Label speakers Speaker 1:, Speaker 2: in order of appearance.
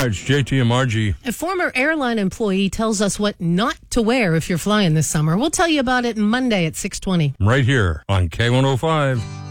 Speaker 1: It's JT and Margie.
Speaker 2: A former airline employee tells us what not to wear if you're flying this summer. We'll tell you about it Monday at 6:20.
Speaker 1: Right here on K105.